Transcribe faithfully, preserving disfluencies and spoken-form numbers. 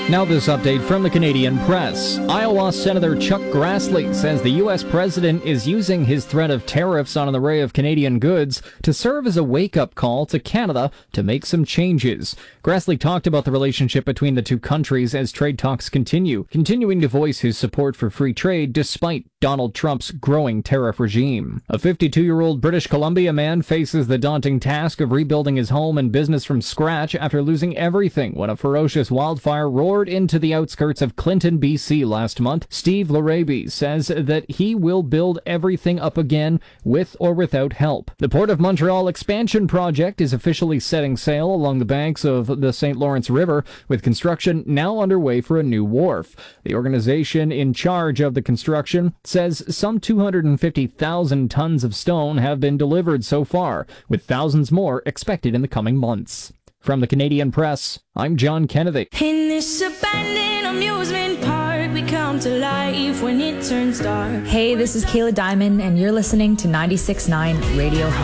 Now this update from the Canadian press. Iowa Senator Chuck Grassley says the U S president is using his threat of tariffs on an array of Canadian goods to serve as a wake-up call to Canada to make some changes. Grassley talked about the relationship between the two countries as trade talks continue, continuing to voice his support for free trade despite Donald Trump's growing tariff regime. A fifty-two-year-old British Columbia man faces the daunting task of rebuilding his home and business from scratch after losing everything when a ferocious wildfire roared into the outskirts of Clinton, B C last month. Steve Laraby says that he will build everything up again with or without help. The Port of Montreal expansion project is officially setting sail along the banks of the Saint Lawrence River, with construction now underway for a new wharf. The organization in charge of the construction says some two hundred fifty thousand tons of stone have been delivered so far, with thousands more expected in the coming months. From the Canadian Press, I'm John Kennedy. In this abandoned amusement park, we come to life when it turns dark. Hey, this is Kayla Diamond, and you're listening to ninety-six point nine Radio Home.